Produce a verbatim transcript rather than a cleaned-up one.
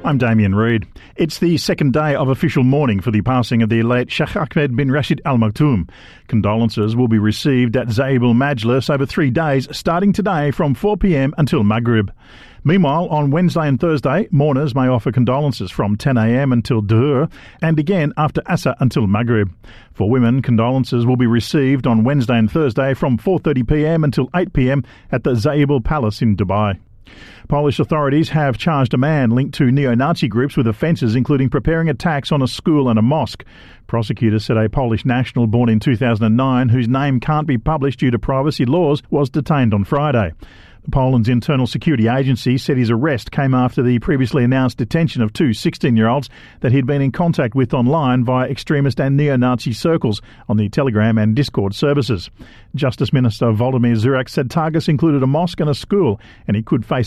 I'm Damien Reid. It's the second day of official mourning for the passing of the late Sheikh Ahmed bin Rashid Al Maktoum. Condolences will be received at Zaib al-Majlis over three days, starting today from four p.m. until Maghrib. Meanwhile, on Wednesday and Thursday, mourners may offer condolences from ten a.m. until Dhuhr and again after Asr until Maghrib. For women, condolences will be received on Wednesday and Thursday from four thirty p.m. until eight p.m. at the Zaib al-Palace in Dubai. Polish authorities have charged a man linked to neo-Nazi groups with offences including preparing attacks on a school and a mosque. Prosecutors said a Polish national born in two thousand nine, whose name can't be published due to privacy laws, was detained on Friday. Poland's internal security agency said his arrest came after the previously announced detention of two sixteen-year-olds that he'd been in contact with online via extremist and neo-Nazi circles on the Telegram and Discord services. Justice Minister Volodymyr Zurak said targets included a mosque and a school, and he could face